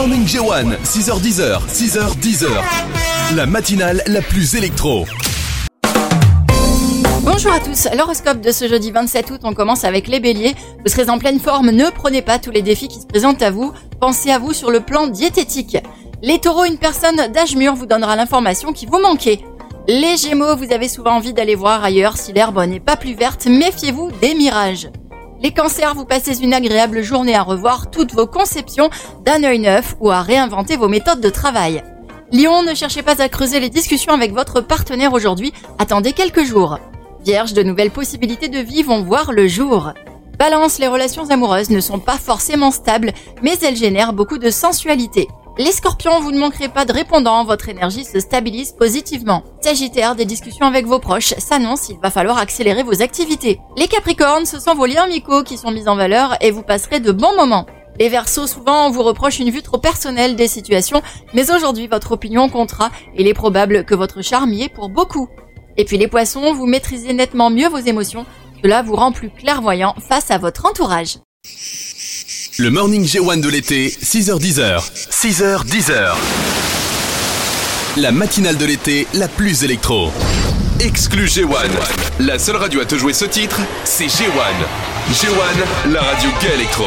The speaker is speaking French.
Morning J1, 6h10, 6h10. La matinale la plus électro. Bonjour à tous, l'horoscope de ce jeudi 27 août, on commence avec les béliers. Vous serez en pleine forme, ne prenez pas tous les défis qui se présentent à vous, pensez à vous sur le plan diététique. Les taureaux, une personne d'âge mûr vous donnera l'information qui vous manquait. Les gémeaux, vous avez souvent envie d'aller voir ailleurs si l'herbe n'est pas plus verte, méfiez-vous des mirages. Les cancers, vous passez une agréable journée à revoir toutes vos conceptions d'un œil neuf ou à réinventer vos méthodes de travail. Lion, ne cherchez pas à creuser les discussions avec votre partenaire aujourd'hui, attendez quelques jours. Vierge, de nouvelles possibilités de vie vont voir le jour. Balance, les relations amoureuses ne sont pas forcément stables, mais elles génèrent beaucoup de sensualité. Les scorpions, vous ne manquerez pas de répondants, votre énergie se stabilise positivement. Sagittaire, des discussions avec vos proches s'annoncent, il va falloir accélérer vos activités. Les capricornes, ce sont vos liens amicaux qui sont mis en valeur et vous passerez de bons moments. Les verseaux, souvent on vous reproche une vue trop personnelle des situations, mais aujourd'hui votre opinion comptera et il est probable que votre charme y est pour beaucoup. Et puis les poissons, vous maîtrisez nettement mieux vos émotions, cela vous rend plus clairvoyant face à votre entourage. Le Morning J1 de l'été, 6h10. 6h10. La matinale de l'été la plus électro. Exclu J1. La seule radio à te jouer ce titre, c'est J1. J1, la radio gay électro.